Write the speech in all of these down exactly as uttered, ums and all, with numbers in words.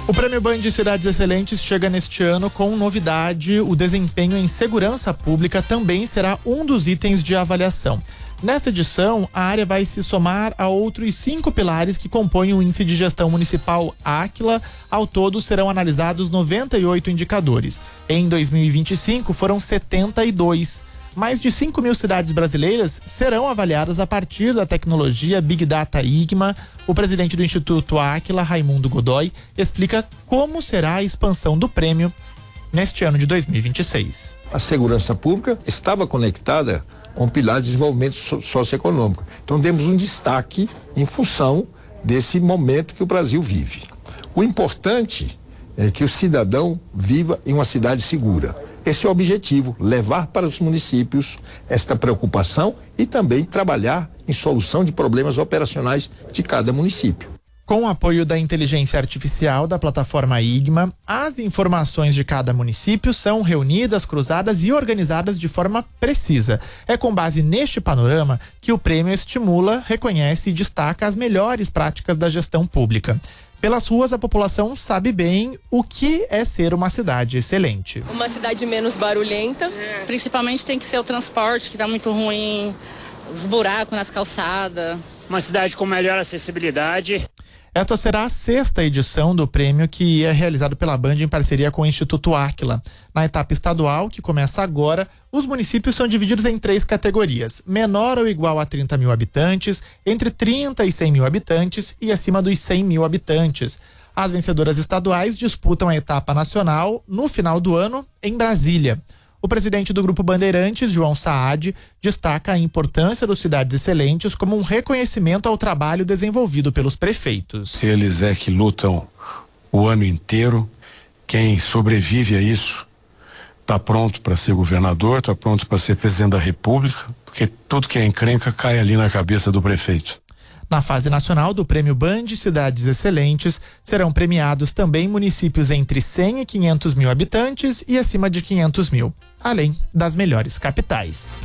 O Prêmio Band de Cidades Excelentes chega neste ano com novidade: o desempenho em segurança pública também será um dos itens de avaliação. Nesta edição, a área vai se somar a outros cinco pilares que compõem o Índice de Gestão Municipal Áquila. Ao todo, serão analisados noventa e oito indicadores. Em dois mil e vinte e cinco, foram setenta e dois. Mais de cinco mil cidades brasileiras serão avaliadas a partir da tecnologia Big Data I G M A. O presidente do Instituto Áquila, Raimundo Godoy, explica como será a expansão do prêmio neste ano de dois mil e vinte e seis. A segurança pública estava conectada com o pilar de desenvolvimento so- socioeconômico. Então demos um destaque em função desse momento que o Brasil vive. O importante é que o cidadão viva em uma cidade segura. Esse é o objetivo, levar para os municípios esta preocupação e também trabalhar em solução de problemas operacionais de cada município. Com o apoio da inteligência artificial da plataforma I G M A, as informações de cada município são reunidas, cruzadas e organizadas de forma precisa. É com base neste panorama que o prêmio estimula, reconhece e destaca as melhores práticas da gestão pública. Pelas ruas, a população sabe bem o que é ser uma cidade excelente. Uma cidade menos barulhenta. Principalmente tem que ser o transporte, que está muito ruim, os buracos nas calçadas. Uma cidade com melhor acessibilidade. Esta será a sexta edição do prêmio, que é realizado pela Band em parceria com o Instituto Áquila. Na etapa estadual, que começa agora, os municípios são divididos em três categorias: menor ou igual a trinta mil habitantes, entre trinta e cem mil habitantes e acima dos cem mil habitantes. As vencedoras estaduais disputam a etapa nacional no final do ano em Brasília. O presidente do Grupo Bandeirantes, João Saad, destaca a importância dos Cidades Excelentes como um reconhecimento ao trabalho desenvolvido pelos prefeitos. Eles é que lutam o ano inteiro. Quem sobrevive a isso está pronto para ser governador, está pronto para ser presidente da República, porque tudo que é encrenca cai ali na cabeça do prefeito. Na fase nacional do Prêmio Band Cidades Excelentes, serão premiados também municípios entre cem e quinhentos mil habitantes e acima de quinhentos mil, além das melhores capitais.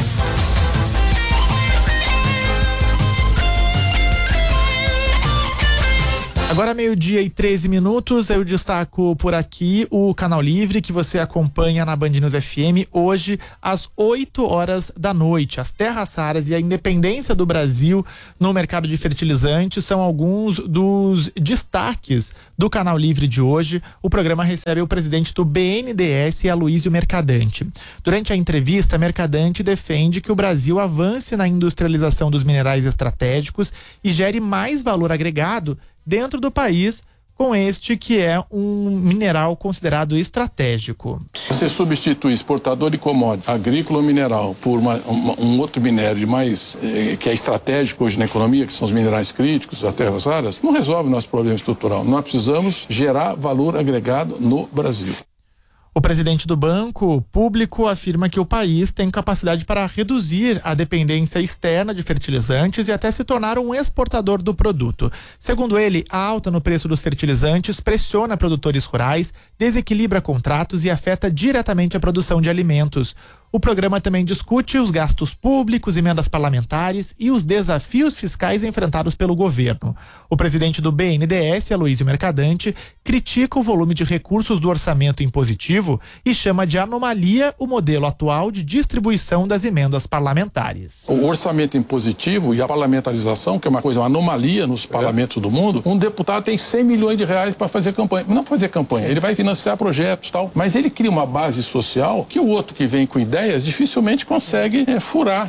Agora meio-dia e treze minutos, eu destaco por aqui o Canal Livre, que você acompanha na Band News F M hoje às oito horas da noite. As terras raras e a independência do Brasil no mercado de fertilizantes são alguns dos destaques do Canal Livre de hoje. O programa recebe o presidente do B N D E S, Aloísio Mercadante. Durante a entrevista, Mercadante defende que o Brasil avance na industrialização dos minerais estratégicos e gere mais valor agregado dentro do país, com este que é um mineral considerado estratégico. Você substitui exportador de commodity agrícola ou mineral por uma, uma, um outro minério de mais, eh, que é estratégico hoje na economia, que são os minerais críticos, as terras raras, não resolve o nosso problema estrutural. Nós precisamos gerar valor agregado no Brasil. O presidente do Banco Público afirma que o país tem capacidade para reduzir a dependência externa de fertilizantes e até se tornar um exportador do produto. Segundo ele, a alta no preço dos fertilizantes pressiona produtores rurais, desequilibra contratos e afeta diretamente a produção de alimentos. O programa também discute os gastos públicos, emendas parlamentares e os desafios fiscais enfrentados pelo governo. O presidente do B N D E S, Aloísio Mercadante, critica o volume de recursos do orçamento impositivo e chama de anomalia o modelo atual de distribuição das emendas parlamentares. O orçamento impositivo e a parlamentarização, que é uma coisa, uma anomalia nos parlamentos do mundo, um deputado tem cem milhões de reais para fazer campanha. Não fazer campanha, ele vai financiar projetos e tal, mas ele cria uma base social que o outro que vem com ideia dificilmente consegue é, furar.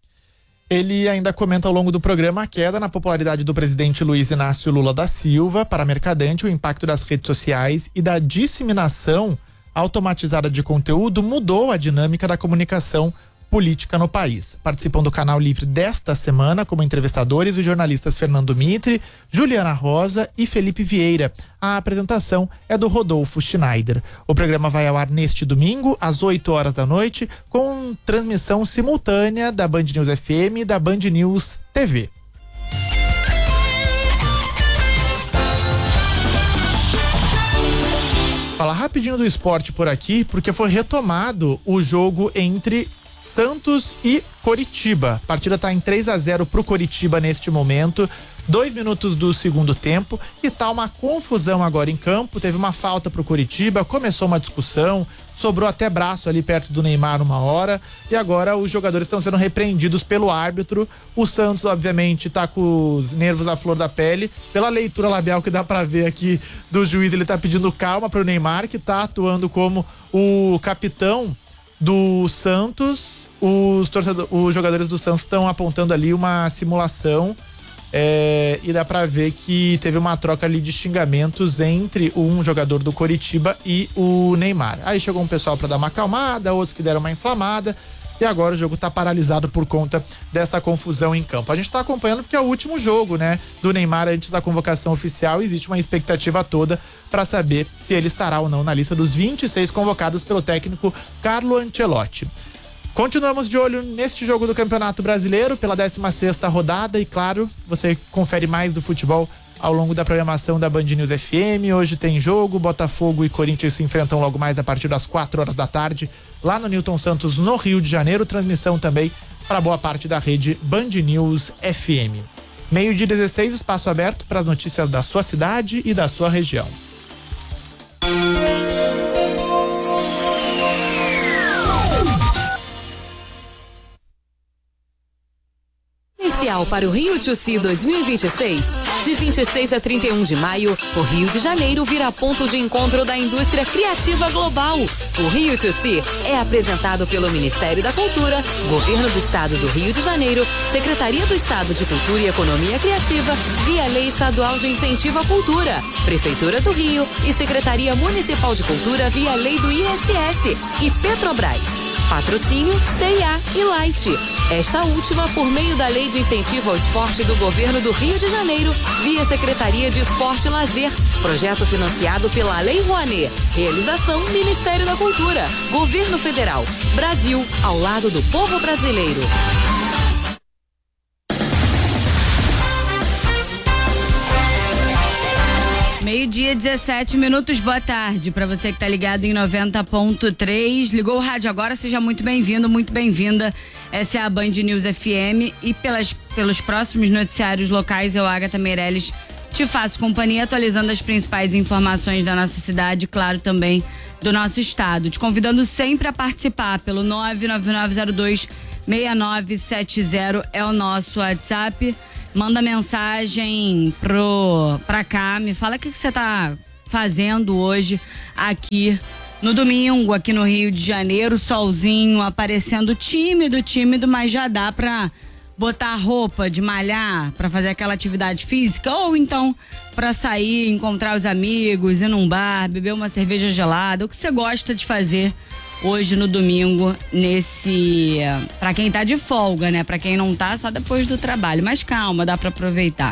Ele ainda comenta ao longo do programa a queda na popularidade do presidente Luiz Inácio Lula da Silva. Para Mercadante, o impacto das redes sociais e da disseminação automatizada de conteúdo mudou a dinâmica da comunicação política no país. Participam do Canal Livre desta semana como entrevistadores os jornalistas Fernando Mitre, Juliana Rosa e Felipe Vieira. A apresentação é do Rodolfo Schneider. O programa vai ao ar neste domingo, às oito horas da noite, com transmissão simultânea da Band News F M e da Band News T V. Falar rapidinho do esporte por aqui, porque foi retomado o jogo entre Santos e Coritiba. A partida está em três a zero pro Coritiba neste momento. Dois minutos do segundo tempo e tá uma confusão agora em campo. Teve uma falta pro Coritiba, começou uma discussão, sobrou até braço ali perto do Neymar uma hora e agora os jogadores estão sendo repreendidos pelo árbitro. O Santos, obviamente, tá com os nervos à flor da pele. Pela leitura labial que dá pra ver aqui do juiz, ele tá pedindo calma pro Neymar, que tá atuando como o capitão do Santos. Os torcedores, os jogadores do Santos estão apontando ali uma simulação. É, e dá pra ver que teve uma troca ali de xingamentos entre um jogador do Coritiba e o Neymar. Aí chegou um pessoal pra dar uma acalmada, outros que deram uma inflamada e agora o jogo tá paralisado por conta dessa confusão em campo. A gente tá acompanhando porque é o último jogo, né, do Neymar antes da convocação oficial. Existe uma expectativa toda pra saber se ele estará ou não na lista dos vinte e seis convocados pelo técnico Carlo Ancelotti. Continuamos de olho neste jogo do Campeonato Brasileiro pela décima sexta rodada e, claro, você confere mais do futebol ao longo da programação da Band News F M. Hoje tem jogo, Botafogo e Corinthians se enfrentam logo mais a partir das quatro horas da tarde lá no Newton Santos, no Rio de Janeiro. Transmissão também para boa parte da rede Band News F M. Meio-dia dezesseis, espaço aberto para as notícias da sua cidade e da sua região. Para o Rio dois mil e vinte e seis. De vinte e seis a trinta e um de maio, o Rio de Janeiro vira ponto de encontro da indústria criativa global. O Rio dois é apresentado pelo Ministério da Cultura, Governo do Estado do Rio de Janeiro, Secretaria do Estado de Cultura e Economia Criativa, via Lei Estadual de Incentivo à Cultura, Prefeitura do Rio e Secretaria Municipal de Cultura via Lei do I S S e Petrobras. Patrocínio C e A e Light. Esta última por meio da Lei de Incentivo ao Esporte do Governo do Rio de Janeiro, via Secretaria de Esporte e Lazer. Projeto financiado pela Lei Rouanet. Realização Ministério da Cultura. Governo Federal. Brasil, ao lado do povo brasileiro. Meio-dia, dezessete minutos, boa tarde para você que tá ligado em noventa ponto três. Ligou o rádio agora, seja muito bem-vindo, muito bem-vinda. Essa é a Band News F M e pelas, pelos próximos noticiários locais, eu, Agatha Meirelles, te faço companhia atualizando as principais informações da nossa cidade, claro, também do nosso estado. Te convidando sempre a participar pelo nove nove nove zero dois seis nove sete zero é o nosso WhatsApp. Manda mensagem pro, pra cá, me fala o que você tá fazendo hoje aqui no domingo, aqui no Rio de Janeiro, solzinho aparecendo tímido, tímido, mas já dá pra botar roupa de malhar, pra fazer aquela atividade física, ou então pra sair, encontrar os amigos, ir num bar, beber uma cerveja gelada, o que você gosta de fazer hoje no domingo, nesse, pra quem tá de folga, né? Pra quem não tá, só depois do trabalho. Mas calma, dá pra aproveitar.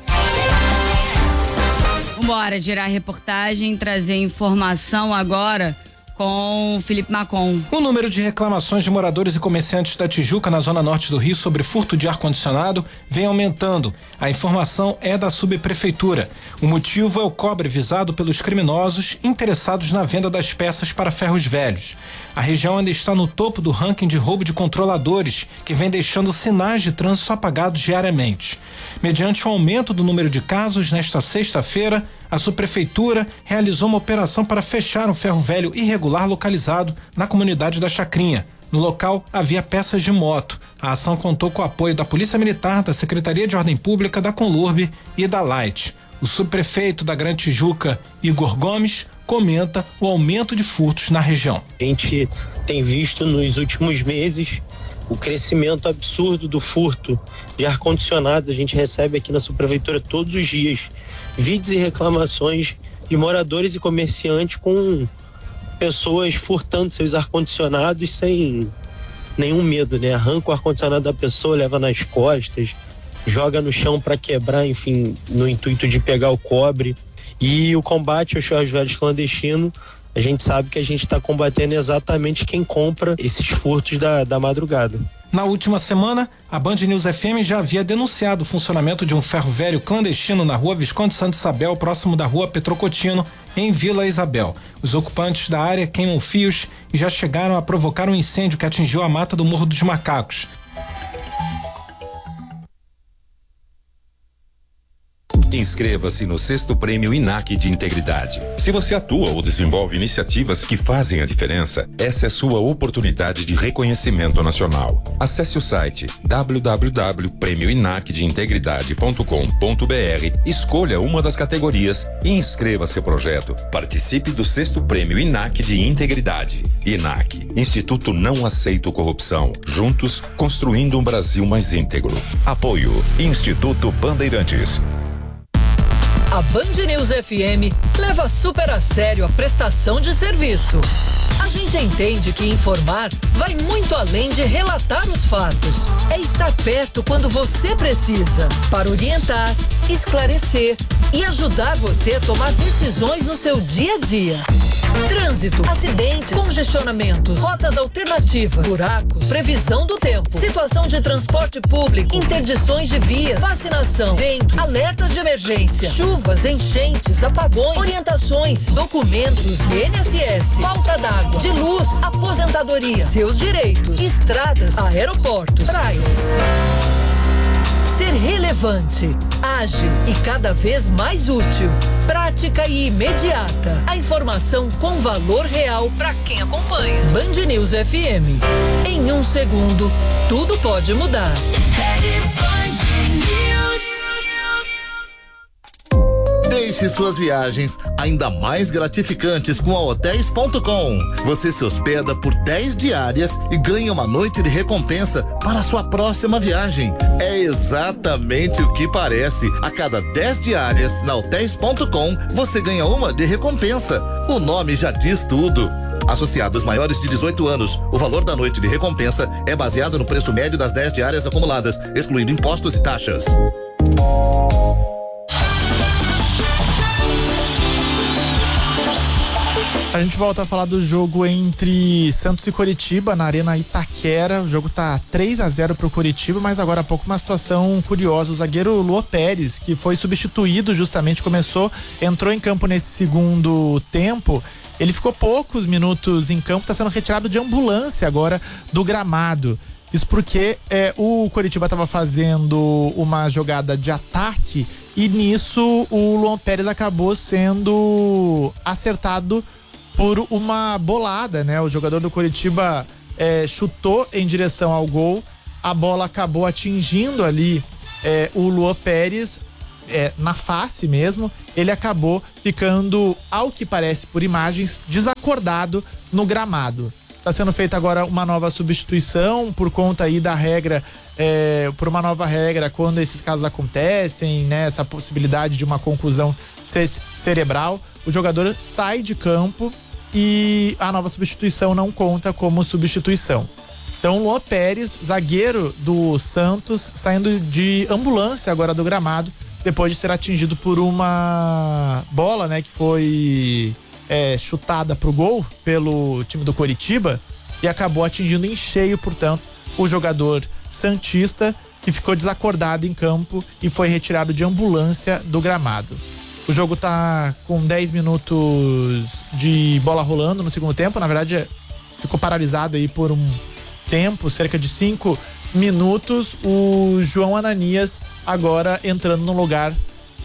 Vambora, girar a reportagem, trazer informação agora com Felipe Macon. O número de reclamações de moradores e comerciantes da Tijuca, na zona norte do Rio, sobre furto de ar-condicionado vem aumentando. A informação é da subprefeitura. O motivo é o cobre visado pelos criminosos interessados na venda das peças para ferros velhos. A região ainda está no topo do ranking de roubo de controladores, que vem deixando sinais de trânsito apagados diariamente. Mediante o aumento do número de casos, nesta sexta-feira, a subprefeitura realizou uma operação para fechar um ferro velho irregular localizado na comunidade da Chacrinha. No local havia peças de moto. A ação contou com o apoio da Polícia Militar, da Secretaria de Ordem Pública, da Conlurb e da Light. O subprefeito da Grande Tijuca, Igor Gomes, comenta o aumento de furtos na região. A gente tem visto nos últimos meses o crescimento absurdo do furto de ar-condicionado. A gente recebe aqui na subprefeitura todos os dias vídeos e reclamações de moradores e comerciantes com pessoas furtando seus ar-condicionados sem nenhum medo, né? Arranca o ar-condicionado da pessoa, leva nas costas, joga no chão para quebrar, enfim, no intuito de pegar o cobre. E o combate aos ferros velhos clandestinos, a gente sabe que a gente está combatendo exatamente quem compra esses furtos da, da madrugada. Na última semana, a Band News F M já havia denunciado o funcionamento de um ferro velho clandestino na rua Visconde Santa Isabel, próximo da rua Petrocotino, em Vila Isabel. Os ocupantes da área queimam fios e já chegaram a provocar um incêndio que atingiu a mata do Morro dos Macacos. Inscreva-se no sexto prêmio I N A C de Integridade. Se você atua ou desenvolve iniciativas que fazem a diferença, essa é sua oportunidade de reconhecimento nacional. Acesse o site w w w ponto prêmio inac de integridade ponto com ponto b r, escolha uma das categorias e inscreva seu projeto. Participe do sexto prêmio I N A C de Integridade. I N A C, Instituto Não Aceito Corrupção. Juntos, construindo um Brasil mais íntegro. Apoio, Instituto Bandeirantes. A Band News F M leva super a sério a prestação de serviço. A gente entende que informar vai muito além de relatar os fatos. É estar perto quando você precisa, para orientar, esclarecer e ajudar você a tomar decisões no seu dia a dia. Trânsito, acidentes, congestionamentos, rotas alternativas, buracos, previsão do tempo, situação de transporte público, interdições de vias, vacinação, dengue, alertas de emergência, chuvas, enchentes, apagões, orientações, documentos, I N S S, falta d'água, de luz, aposentadoria, seus direitos, estradas, aeroportos, praias. Ser relevante, ágil e cada vez mais útil. Prática e imediata. A informação com valor real para quem acompanha. Band News F M. Em um segundo, tudo pode mudar. Deixe suas viagens ainda mais gratificantes com a hotéis ponto com. Você se hospeda por dez diárias e ganha uma noite de recompensa para a sua próxima viagem. É exatamente o que parece. A cada dez diárias na hotéis ponto com, você ganha uma de recompensa. O nome já diz tudo. Associados maiores de dezoito anos, o valor da noite de recompensa é baseado no preço médio das dez diárias acumuladas, excluindo impostos e taxas. A gente volta a falar do jogo entre Santos e Coritiba na Arena Itaquera. O jogo tá três a zero pro Coritiba, mas agora há pouco uma situação curiosa. O zagueiro Luan Pérez, que foi substituído justamente, começou, entrou em campo nesse segundo tempo. Ele ficou poucos minutos em campo, tá sendo retirado de ambulância agora do gramado. Isso porque é, o Coritiba estava fazendo uma jogada de ataque e nisso o Luan Pérez acabou sendo acertado por uma bolada, né? O jogador do Coritiba é, chutou em direção ao gol, a bola acabou atingindo ali é, o Luan Pérez é, na face mesmo. Ele acabou ficando, ao que parece por imagens, desacordado no gramado. Está sendo feita agora uma nova substituição por conta aí da regra, é, por uma nova regra quando esses casos acontecem, né? Essa possibilidade de uma concussão ce- cerebral. O jogador sai de campo e a nova substituição não conta como substituição. Então, Luan Pérez, zagueiro do Santos, saindo de ambulância agora do gramado, depois de ser atingido por uma bola, né, que foi é, chutada pro gol pelo time do Coritiba e acabou atingindo em cheio, portanto, o jogador santista, que ficou desacordado em campo e foi retirado de ambulância do gramado. O jogo tá com dez minutos de bola rolando no segundo tempo. Na verdade, ficou paralisado aí por um tempo, cerca de cinco minutos. O João Ananias agora entrando no lugar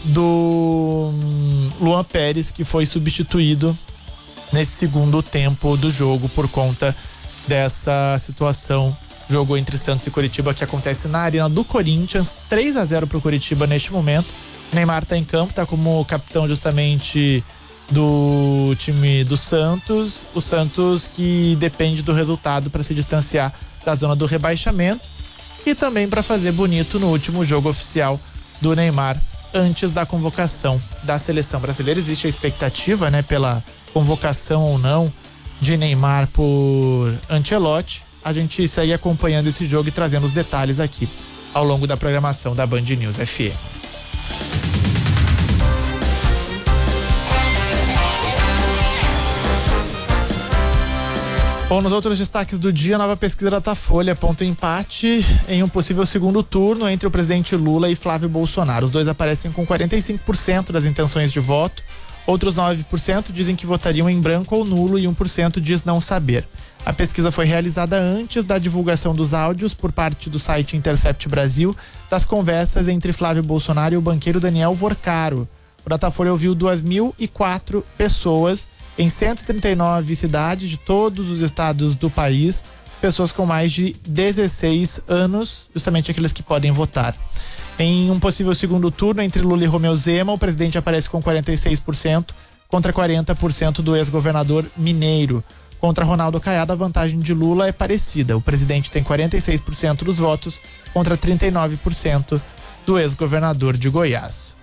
do Luan Pérez, que foi substituído nesse segundo tempo do jogo por conta dessa situação. Jogo entre Santos e Coritiba que acontece na Arena do Corinthians. três a zero pro Coritiba neste momento. Neymar tá em campo, tá como capitão justamente do time do Santos. O Santos que depende do resultado para se distanciar da zona do rebaixamento e também para fazer bonito no último jogo oficial do Neymar antes da convocação da seleção brasileira. Existe a expectativa, né, pela convocação ou não de Neymar por Ancelotti. A gente segue acompanhando esse jogo e trazendo os detalhes aqui ao longo da programação da Band News F M. Bom, nos outros destaques do dia, a nova pesquisa da Datafolha aponta empate em um possível segundo turno entre o presidente Lula e Flávio Bolsonaro. Os dois aparecem com quarenta e cinco por cento das intenções de voto, outros nove por cento dizem que votariam em branco ou nulo e um por cento diz não saber. A pesquisa foi realizada antes da divulgação dos áudios por parte do site Intercept Brasil das conversas entre Flávio Bolsonaro e o banqueiro Daniel Vorcaro. O Datafolha ouviu duas mil e quatro pessoas em cento e trinta e nove cidades de todos os estados do país, pessoas com mais de dezesseis anos, justamente aqueles que podem votar. Em um possível segundo turno entre Lula e Romeu Zema, o presidente aparece com quarenta e seis por cento contra quarenta por cento do ex-governador mineiro. Contra Ronaldo Caiado, a vantagem de Lula é parecida. O presidente tem quarenta e seis por cento dos votos contra trinta e nove por cento do ex-governador de Goiás.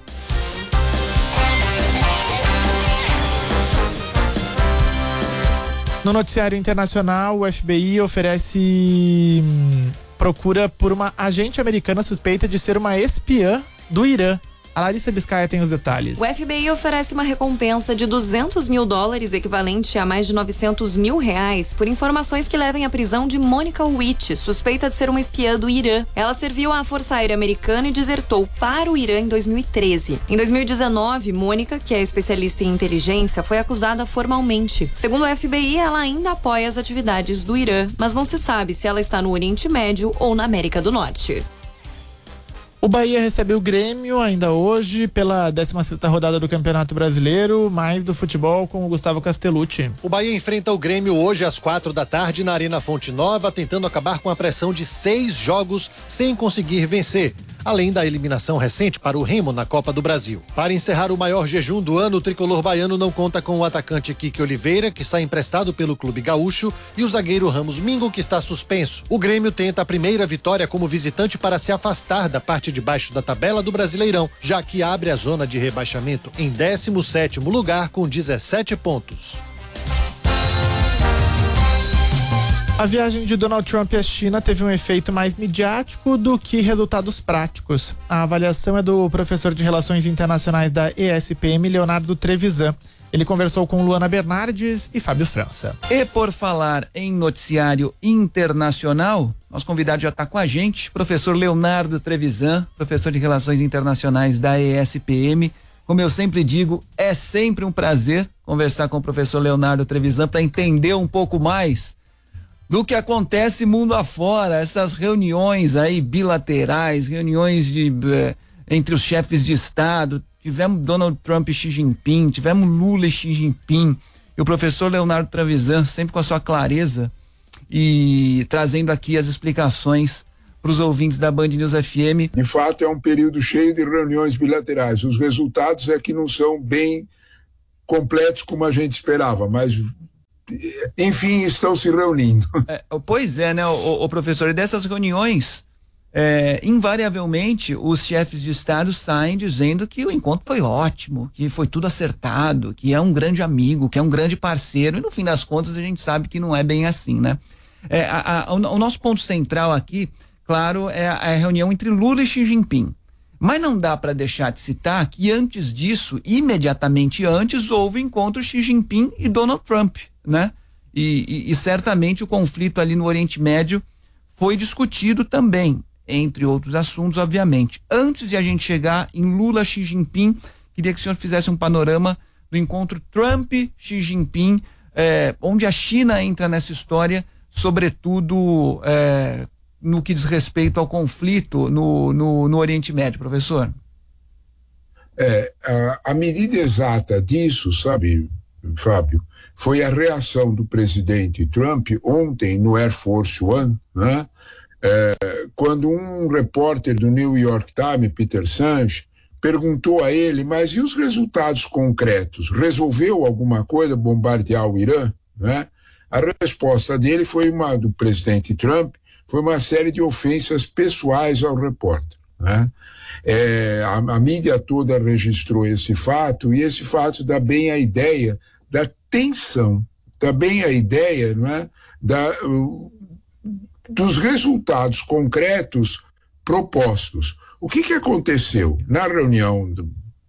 No noticiário internacional, o F B I oferece hum, procura por uma agente americana suspeita de ser uma espiã do Irã. A Larissa Biscaia tem os detalhes. O F B I oferece uma recompensa de duzentos mil dólares, equivalente a mais de novecentos mil reais, por informações que levem à prisão de Monica Witt, suspeita de ser uma espiã do Irã. Ela serviu à Força Aérea Americana e desertou para o Irã em dois mil e treze. Em dois mil e dezenove, Mônica, que é especialista em inteligência, foi acusada formalmente. Segundo o F B I, ela ainda apoia as atividades do Irã, mas não se sabe se ela está no Oriente Médio ou na América do Norte. O Bahia recebe o Grêmio ainda hoje pela décima sexta rodada do Campeonato Brasileiro, mais do futebol com o Gustavo Castellucci. O Bahia enfrenta o Grêmio hoje às quatro da tarde na Arena Fonte Nova, tentando acabar com a pressão de seis jogos sem conseguir vencer, além da eliminação recente para o Remo na Copa do Brasil. Para encerrar o maior jejum do ano, o tricolor baiano não conta com o atacante Kiki Oliveira, que está emprestado pelo Clube Gaúcho, e o zagueiro Ramos Mingo, que está suspenso. O Grêmio tenta a primeira vitória como visitante para se afastar da parte de baixo da tabela do Brasileirão, já que abre a zona de rebaixamento em décimo sétimo lugar com dezessete pontos. A viagem de Donald Trump à China teve um efeito mais midiático do que resultados práticos. A avaliação é do professor de Relações Internacionais da E S P M, Leonardo Trevisan. Ele conversou com Luana Bernardes e Fábio França. E por falar em noticiário internacional, nosso convidado já está com a gente, professor Leonardo Trevisan, professor de Relações Internacionais da E S P M. Como eu sempre digo, é sempre um prazer conversar com o professor Leonardo Trevisan para entender um pouco mais do que acontece mundo afora, essas reuniões aí bilaterais, reuniões de, eh, entre os chefes de Estado. Tivemos Donald Trump e Xi Jinping, tivemos Lula e Xi Jinping, e o professor Leonardo Trevisan sempre com a sua clareza e trazendo aqui as explicações para os ouvintes da Band News F M. De fato, é um período cheio de reuniões bilaterais. Os resultados é que não são bem completos como a gente esperava, mas enfim, estão se reunindo. É, pois é, né, o, o professor, e dessas reuniões, é, invariavelmente, os chefes de Estado saem dizendo que o encontro foi ótimo, que foi tudo acertado, que é um grande amigo, que é um grande parceiro, e no fim das contas a gente sabe que não é bem assim, né? É, a, a, o, o nosso ponto central aqui, claro, é a, a reunião entre Lula e Xi Jinping. Mas não dá para deixar de citar que antes disso, imediatamente antes, houve encontro Xi Jinping e Donald Trump, né? E, e, e certamente o conflito ali no Oriente Médio foi discutido também, entre outros assuntos, obviamente. Antes de a gente chegar em Lula-Xi Jinping, queria que o senhor fizesse um panorama do encontro Trump-Xi Jinping, eh, onde a China entra nessa história, sobretudo eh, no que diz respeito ao conflito no, no, no Oriente Médio, professor. É, a, a medida exata disso, sabe, Fábio, foi a reação do presidente Trump ontem no Air Force One, né? É, quando um repórter do New York Times, Peter Senge, perguntou a ele, mas e os resultados concretos? Resolveu alguma coisa bombardear o Irã? Né? A resposta dele foi uma, do presidente Trump, foi uma série de ofensas pessoais ao repórter. Né? É, a, a mídia toda registrou esse fato, e esse fato dá bem a ideia da tensão, dá bem a ideia, não é? da, uh, dos resultados concretos propostos. O que, que aconteceu na reunião do,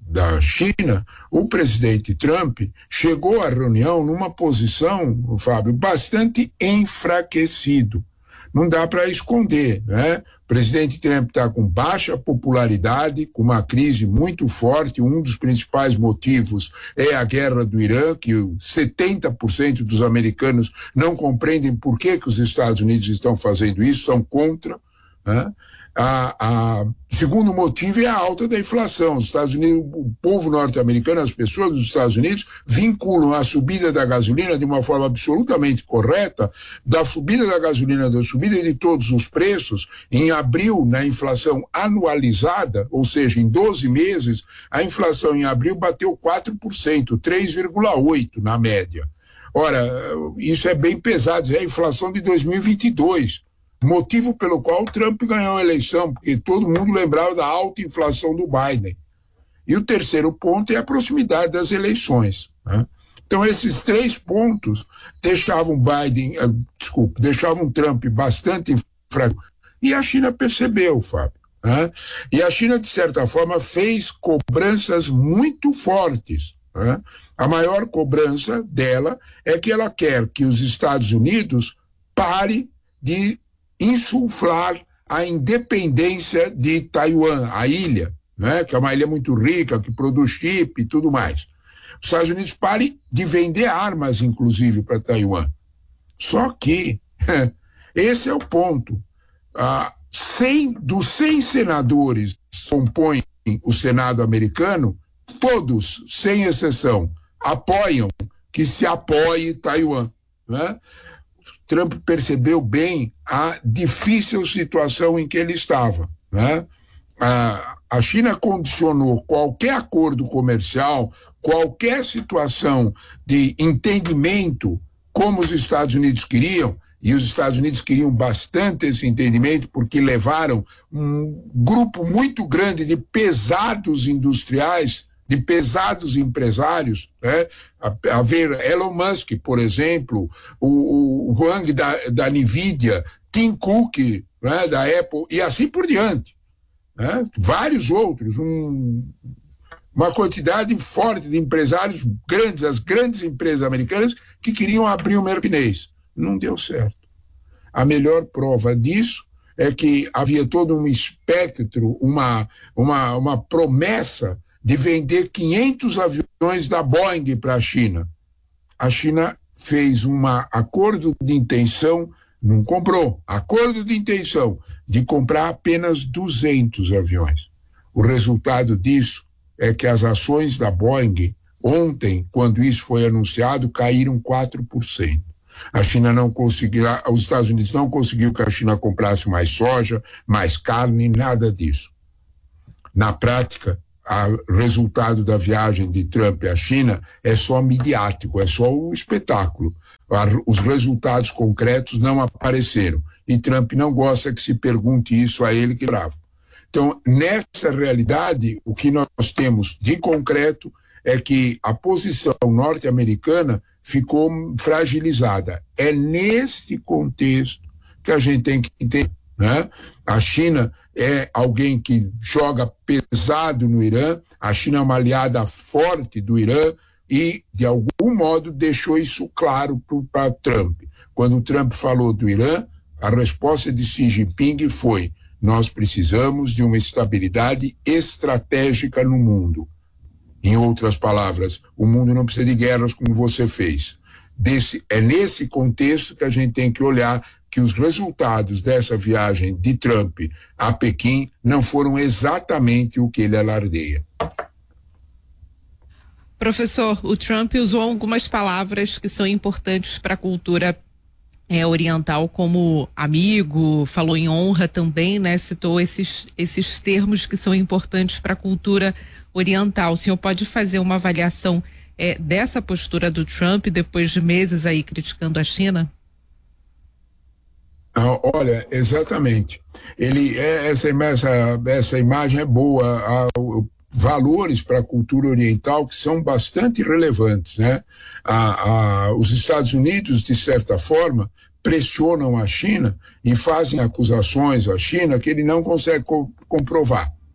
da China, o presidente Trump chegou à reunião numa posição, Fábio, bastante enfraquecido. Não dá para esconder, né? O presidente Trump está com baixa popularidade, com uma crise muito forte. Um dos principais motivos é a guerra do Irã, que setenta por cento dos americanos não compreendem por que, que os Estados Unidos estão fazendo isso, são contra, né? A, a segundo motivo é a alta da inflação. Os Estados Unidos, o povo norte-americano, as pessoas dos Estados Unidos vinculam a subida da gasolina de uma forma absolutamente correta, da subida da gasolina, da subida de todos os preços. Em abril, na inflação anualizada, ou seja, em doze meses, a inflação em abril bateu quatro por cento, três vírgula oito por cento na média. Ora, isso é bem pesado, é a inflação de dois mil e vinte e dois. Motivo pelo qual o Trump ganhou a eleição, porque todo mundo lembrava da alta inflação do Biden. E o terceiro ponto é a proximidade das eleições, né? Então esses três pontos deixavam Biden, uh, desculpa, deixavam Trump bastante fraco. E a China percebeu, Fábio, né? E a China, de certa forma, fez cobranças muito fortes, né? A maior cobrança dela é que ela quer que os Estados Unidos pare de insuflar a independência de Taiwan, a ilha, né, que é uma ilha muito rica, que produz chip e tudo mais. Os Estados Unidos parem de vender armas, inclusive, para Taiwan. Só que esse é o ponto. Ah, cem, dos cem senadores que compõem o Senado americano, todos, sem exceção, apoiam que se apoie Taiwan, né? Trump percebeu bem a difícil situação em que ele estava, né? A, a China condicionou qualquer acordo comercial, qualquer situação de entendimento como os Estados Unidos queriam, e os Estados Unidos queriam bastante esse entendimento porque levaram um grupo muito grande de pesados industriais, de pesados empresários, né? A, a ver Elon Musk, por exemplo, o, o Huang da, da Nvidia, Tim Cook, né? Da Apple, e assim por diante, né? Vários outros, um, uma quantidade forte de empresários grandes, as grandes empresas americanas que queriam abrir o mercado chinês. Não deu certo. A melhor prova disso é que havia todo um espectro, uma, uma, uma promessa de vender quinhentos aviões da Boeing para a China. A China fez um acordo de intenção, não comprou, acordo de intenção de comprar apenas duzentos aviões. O resultado disso é que as ações da Boeing, ontem, quando isso foi anunciado, caíram quatro por cento. A China não conseguiu, os Estados Unidos não conseguiu que a China comprasse mais soja, mais carne, nada disso. Na prática, o resultado da viagem de Trump à China é só midiático, é só um espetáculo. Os resultados concretos não apareceram. E Trump não gosta que se pergunte isso a ele, que é bravo. Então, nessa realidade, o que nós temos de concreto é que a posição norte-americana ficou fragilizada. É nesse contexto que a gente tem que entender, né? A China é alguém que joga pesado no Irã, a China é uma aliada forte do Irã e, de algum modo, deixou isso claro para Trump. Quando o Trump falou do Irã, a resposta de Xi Jinping foi: nós precisamos de uma estabilidade estratégica no mundo. Em outras palavras, o mundo não precisa de guerras como você fez. Desse, é nesse contexto que a gente tem que olhar que os resultados dessa viagem de Trump a Pequim não foram exatamente o que ele alardeia. Professor, o Trump usou algumas palavras que são importantes para a cultura é, oriental, como amigo, falou em honra também, né? Citou esses, esses termos que são importantes para a cultura oriental. O senhor pode fazer uma avaliação é, dessa postura do Trump depois de meses aí criticando a China? Ah, olha, exatamente. Ele é, essa, essa, essa imagem é boa. Há valores para a cultura oriental que são bastante relevantes, né? A, a, os Estados Unidos, de certa forma, pressionam a China e fazem acusações à China que ele não consegue co- comprovar,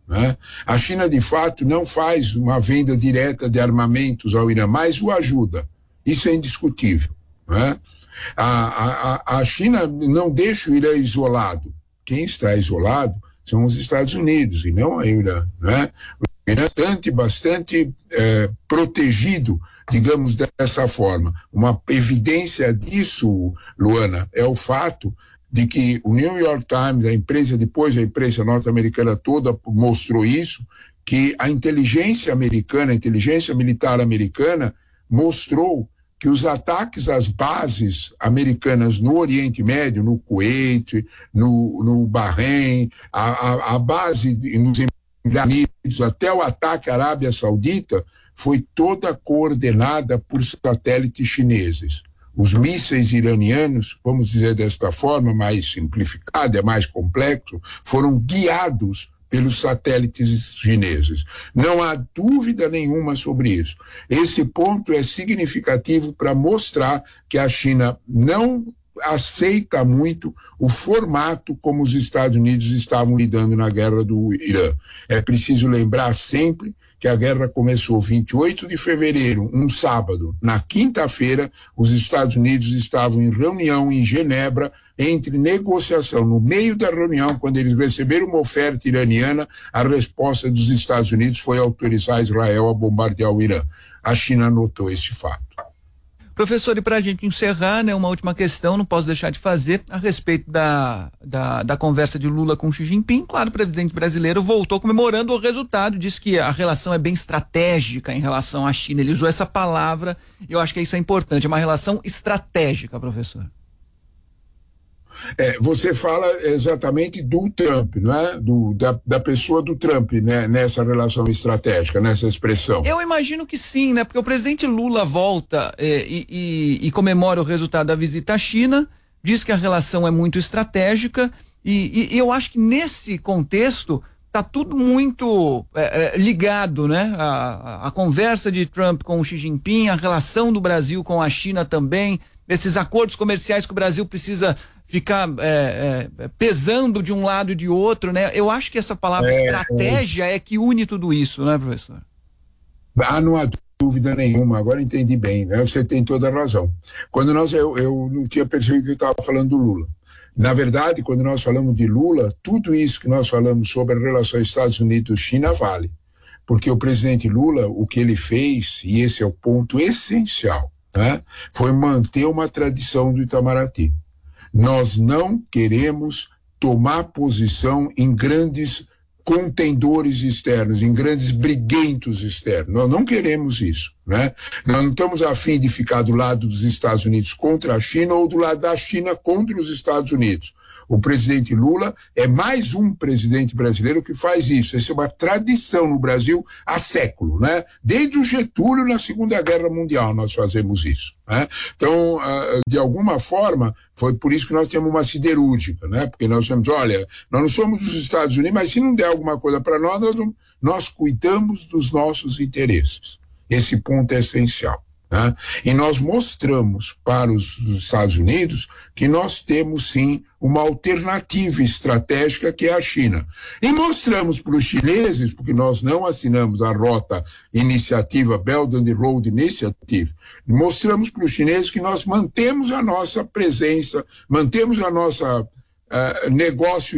né? A China, de fato, não faz uma venda direta de armamentos ao Irã, mas o ajuda. Isso é indiscutível, né? A, a, a China não deixa o Irã isolado. Quem está isolado são os Estados Unidos e não o Irã, né? O Irã é bastante, bastante é, protegido, digamos dessa forma. Uma evidência disso, Luana, é o fato de que o New York Times, a imprensa, depois a imprensa norte-americana toda mostrou isso, que a inteligência americana, a inteligência militar americana mostrou que os ataques às bases americanas no Oriente Médio, no Kuwait, no, no Bahrein, a, a, a base nos Emirados Unidos, até o ataque à Arábia Saudita, foi toda coordenada por satélites chineses. Os mísseis iranianos, vamos dizer desta forma, mais simplificada, é mais complexo, foram guiados pelos satélites chineses. Não há dúvida nenhuma sobre isso. Esse ponto é significativo para mostrar que a China não aceita muito o formato como os Estados Unidos estavam lidando na guerra do Irã. É preciso lembrar sempre que a guerra começou vinte e oito de fevereiro, um sábado. Na quinta-feira, os Estados Unidos estavam em reunião em Genebra, entre negociação. No meio da reunião, quando eles receberam uma oferta iraniana, a resposta dos Estados Unidos foi autorizar Israel a bombardear o Irã. A China notou esse fato. Professor, e para a gente encerrar, né, uma última questão, não posso deixar de fazer, a respeito da, da, da conversa de Lula com Xi Jinping. Claro, o presidente brasileiro voltou comemorando o resultado, disse que a relação é bem estratégica em relação à China. Ele usou essa palavra, eu acho que isso é importante, é uma relação estratégica, professor. É, você fala exatamente do Trump, não é? Do, da, da pessoa do Trump, né? Nessa relação estratégica, nessa expressão. Eu imagino que sim, né? Porque o presidente Lula volta é, e, e, e comemora o resultado da visita à China, diz que a relação é muito estratégica e, e eu acho que nesse contexto tá tudo muito é, é, ligado, né? A, a, a conversa de Trump com o Xi Jinping, a relação do Brasil com a China também, esses acordos comerciais que o Brasil precisa ficar é, é, pesando de um lado e de outro, né? Eu acho que essa palavra é, estratégia é. é que une tudo isso, né, professor? Ah, não há dúvida nenhuma, agora entendi bem, né? Você tem toda a razão. Quando nós, eu, eu não tinha percebido que eu estava falando do Lula. Na verdade, quando nós falamos de Lula, tudo isso que nós falamos sobre a relação Estados Unidos-China vale. Porque o presidente Lula, o que ele fez, e esse é o ponto essencial, né? Foi manter uma tradição do Itamaraty. Nós não queremos tomar posição em grandes contendores externos, em grandes briguentos externos. Nós não queremos isso, né? Nós não estamos a fim de ficar do lado dos Estados Unidos contra a China ou do lado da China contra os Estados Unidos. O presidente Lula é mais um presidente brasileiro que faz isso. Essa é uma tradição no Brasil há século, né? Desde o Getúlio na Segunda Guerra Mundial nós fazemos isso, né? Então, de alguma forma, foi por isso que nós temos uma siderúrgica, né? Porque nós temos, olha, nós não somos dos Estados Unidos, mas se não der alguma coisa para nós, nós, não, nós cuidamos dos nossos interesses. Esse ponto é essencial. Né? E nós mostramos para os, os Estados Unidos que nós temos sim uma alternativa estratégica que é a China. E mostramos para os chineses, porque nós não assinamos a rota iniciativa Belt and Road Initiative, mostramos para os chineses que nós mantemos a nossa presença, mantemos a nossa uh, negócio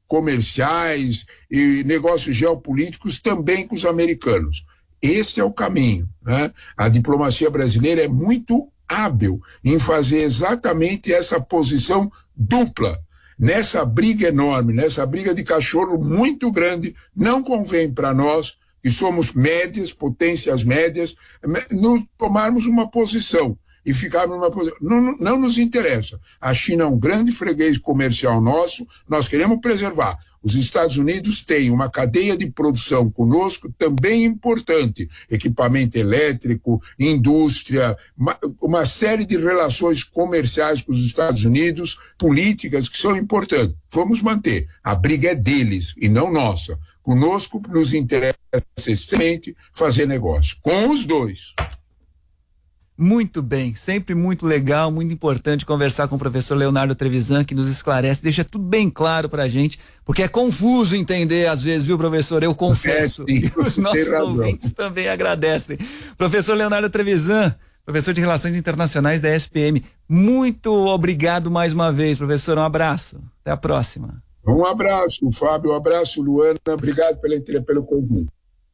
comerciais e negócios geopolíticos também com os americanos. Esse é o caminho, né? A diplomacia brasileira é muito hábil em fazer exatamente essa posição dupla. Nessa briga enorme, nessa briga de cachorro muito grande, não convém para nós, que somos médias, potências médias, nos tomarmos uma posição e ficarmos numa posição. Não, não nos interessa. A China é um grande freguês comercial nosso, nós queremos preservar. Os Estados Unidos têm uma cadeia de produção conosco também importante, equipamento elétrico, indústria, uma, uma série de relações comerciais com os Estados Unidos, políticas que são importantes. Vamos manter. A briga é deles e não nossa. Conosco nos interessa excelente fazer negócio. Com os dois. Muito bem, sempre muito legal, muito importante conversar com o professor Leonardo Trevisan, que nos esclarece, deixa tudo bem claro pra gente, porque é confuso entender às vezes, viu, professor? Eu confesso. É, sim, e os nossos ouvintes também agradecem. Professor Leonardo Trevisan, professor de Relações Internacionais da S P M, muito obrigado mais uma vez, professor, um abraço. Até a próxima. Um abraço, Fábio, um abraço, Luana, obrigado pela, pelo convite.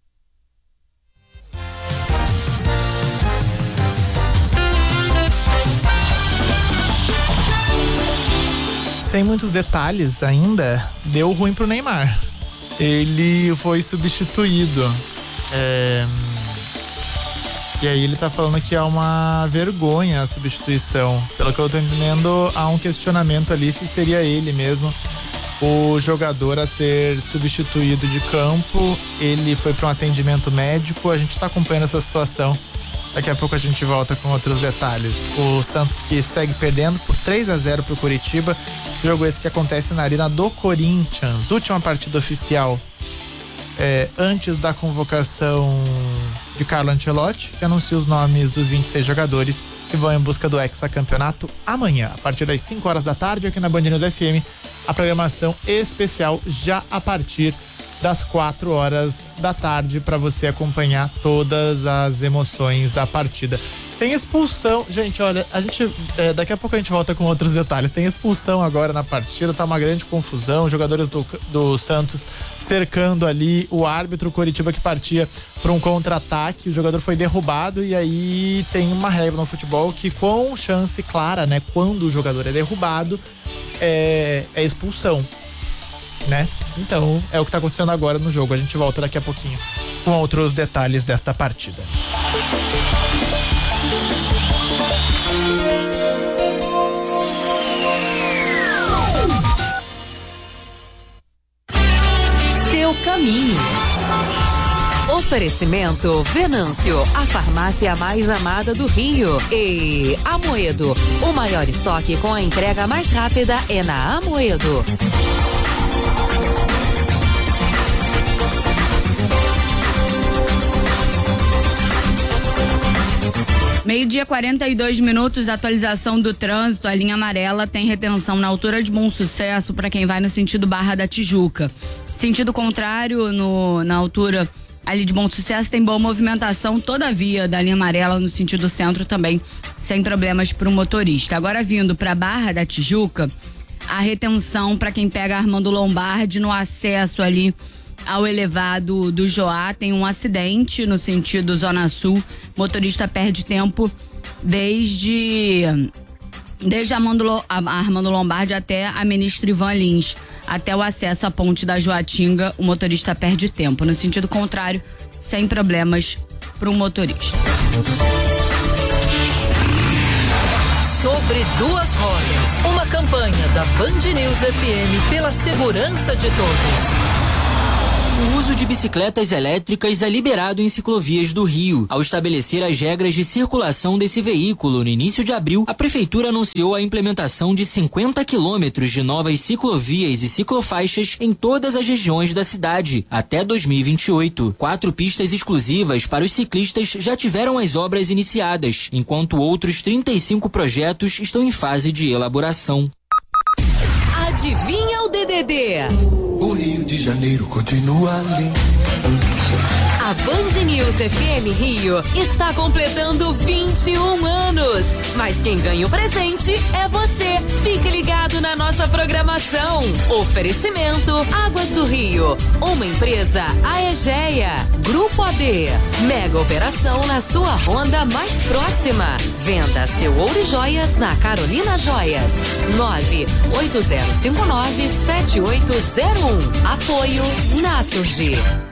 Sem muitos detalhes ainda, deu ruim pro Neymar. Ele foi substituído. É... E aí ele tá falando que é uma vergonha a substituição. Pelo que eu tô entendendo, há um questionamento ali se seria ele mesmo o jogador a ser substituído de campo. Ele foi para um atendimento médico, a gente tá acompanhando essa situação. Daqui a pouco a gente volta com outros detalhes. O Santos que segue perdendo por três a zero pro Curitiba. Jogo esse que acontece na Arena do Corinthians. Última partida oficial é, antes da convocação de Carlo Ancelotti, que anuncia os nomes dos vinte e seis jogadores que vão em busca do hexacampeonato amanhã, a partir das cinco horas da tarde, aqui na Band News F M. A programação especial já a partir das quatro horas da tarde, para você acompanhar todas as emoções da partida. Tem expulsão, gente, olha, a gente é, daqui a pouco a gente volta com outros detalhes. Tem expulsão agora na partida, tá uma grande confusão, jogadores do, do Santos cercando ali o árbitro. O Coritiba que partia para um contra-ataque, o jogador foi derrubado, e aí tem uma regra no futebol que, com chance clara, né, quando o jogador é derrubado, é, é expulsão, né? Então, é o que tá acontecendo agora no jogo. A gente volta daqui a pouquinho com outros detalhes desta partida. Seu caminho. Oferecimento Venâncio, a farmácia mais amada do Rio. E Amoedo, o maior estoque com a entrega mais rápida é na Amoedo. Meio-dia, quarenta e dois minutos, atualização do trânsito. A linha amarela tem retenção na altura de Bom Sucesso para quem vai no sentido Barra da Tijuca. Sentido contrário, no, na altura ali de Bom Sucesso, tem boa movimentação toda a via da linha amarela no sentido centro também, sem problemas para o motorista. Agora, vindo para Barra da Tijuca, a retenção para quem pega Armando Lombardi no acesso ali ao elevado do Joá, tem um acidente no sentido Zona Sul. Motorista perde tempo desde desde Armando, Armando Lombardi até a Ministro Ivan Lins, até o acesso à ponte da Joatinga. O motorista perde tempo. No sentido contrário, sem problemas para o motorista. Sobre duas rodas, uma campanha da Band News F M pela segurança de todos. O uso de bicicletas elétricas é liberado em ciclovias do Rio. Ao estabelecer as regras de circulação desse veículo no início de abril, a Prefeitura anunciou a implementação de cinquenta quilômetros de novas ciclovias e ciclofaixas em todas as regiões da cidade, até dois mil e vinte e oito. Quatro pistas exclusivas para os ciclistas já tiveram as obras iniciadas, enquanto outros trinta e cinco projetos estão em fase de elaboração. Adivinha o D D D? O Rio de Janeiro continua lindo. A Band News F M Rio está completando vinte e um anos. Mas quem ganha o presente é você. Fique ligado na nossa programação. Oferecimento Águas do Rio. Uma empresa Aegea. Grupo A B. Mega operação na sua Honda mais próxima. Venda seu ouro e joias na Carolina Joias. nove oito zero cinco nove sete oito zero um. Apoio Naturgy.